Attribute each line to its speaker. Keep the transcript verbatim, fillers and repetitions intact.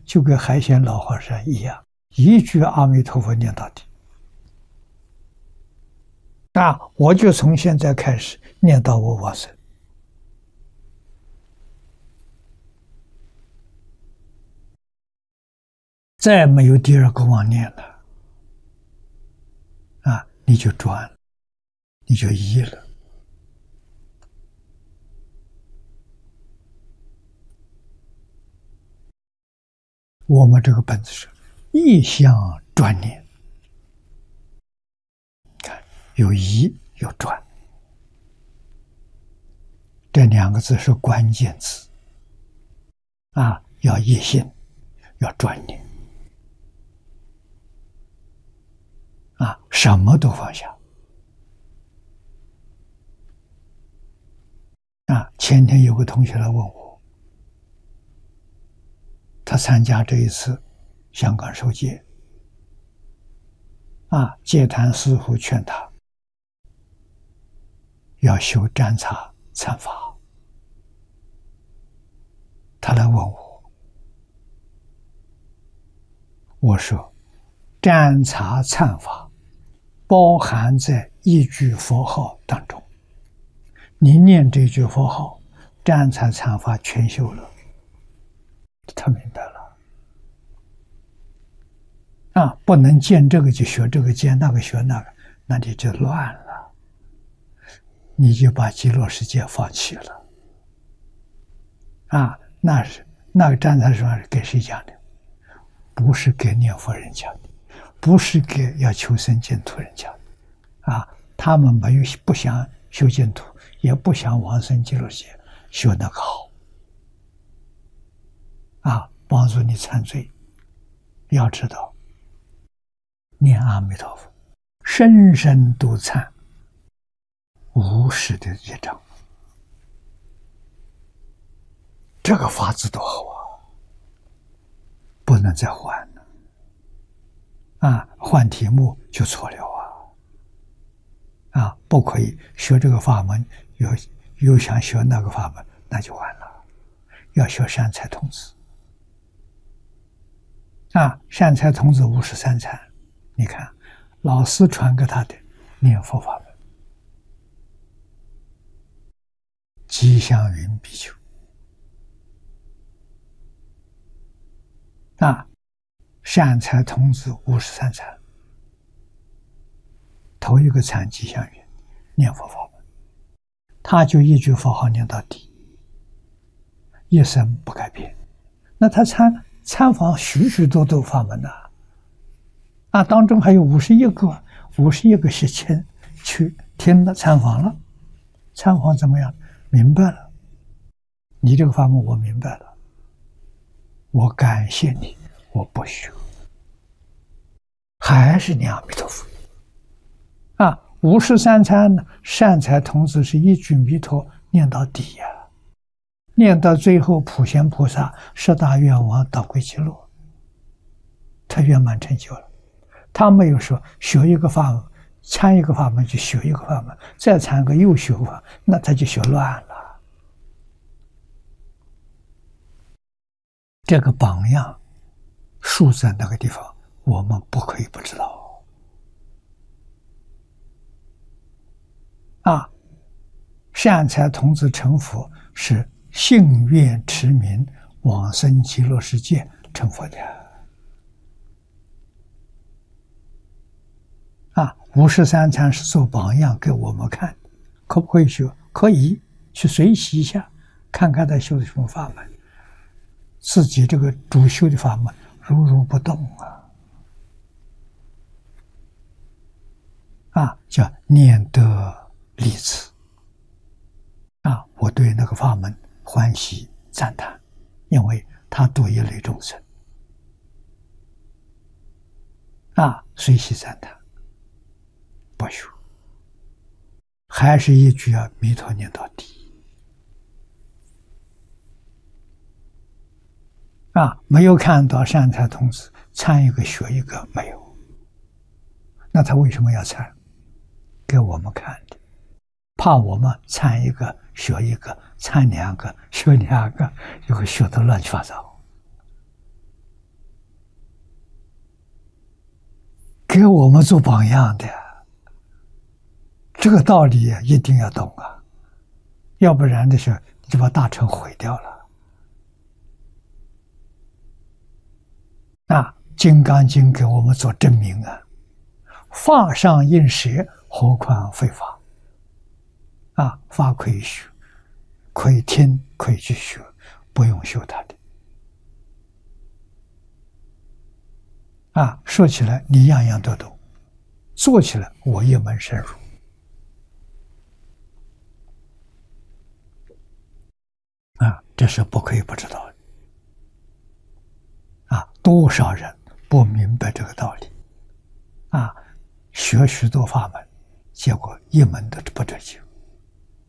Speaker 1: 就跟海鲜老和尚一样，一句阿弥陀佛念到底。啊，我就从现在开始念到我往生。再没有第二个妄念了，啊，你就转了，你就依了。我们这个本子是一向转念，看有依有转，这两个字是关键词啊，要一心，要转念啊，什么都放下啊。前天有个同学来问我，他参加这一次香港受戒啊，戒坛师父劝他要修占察参法，他来问我，我说占察参法包含在一句佛号当中，你念这句佛号，占察参法全修了。他明白了啊，不能见这个就学这个，见那个学那个，那你就乱了，你就把极乐世界放弃了啊。那是那个占察说是给谁讲的？不是给念佛人讲的，不是给要求生净土人讲的啊。他们没有不想修净土，也不想往生极乐世界，修那个好啊，帮助你忏罪。要知道，念阿弥陀佛，深深度忏无始的业障，这个法子多好啊！不能再换了啊！换题目就错了啊！啊，不可以学这个法门，又又想学那个法门，那就完了。要学善财童子啊，善财童子五十三参，你看老师传给他的念佛法门，吉祥云比丘啊，善财童子五十三参，头一个参吉祥云念佛法门，他就一句佛号念到底，一生不改变。那他参参访许许多多法门呐、啊，啊，当中还有五十一个，五十一个是亲去听了参访了，参访怎么样？明白了，你这个法门我明白了，我感谢你，我不学，还是念阿弥陀佛啊。五十三参呢，善财童子是一句弥陀念到底呀、啊，念到最后普贤菩萨十大愿王导归极乐，他圆满成就了。他没有说学一个法门，参一个法门就学一个法门，再参个又学法，那他就学乱了。这个榜样竖在那个地方，我们不可以不知道啊。善财童子成佛是信愿持名往生极乐世界成佛的啊。五十三参是做榜样给我们看，可不可以学？可以去随习一下，看看他修的什么法门，自己这个主修的法门如如不动啊，啊，叫念得利此啊！我对那个法门欢喜赞叹，因为他度一类众生啊，随喜赞叹，不修，还是一句啊，弥陀念到底啊！没有看到善财童子参一个学一个，没有，那他为什么要参？给我们看的，怕我们参一个学一个，参两个学两个，就会学得乱七八糟给我们做榜样的，这个道理一定要懂啊，要不然的时候你就把大乘毁掉了。啊，《金刚经》给我们做证明啊，法上应舍，何况非法？啊，法可以学，可以听，可以去学，不用修它的。啊，说起来你样样都懂，做起来我一门深入。啊，这是不可以不知道的。啊，多少人不明白这个道理，啊，学许多法门，结果一门都不得救。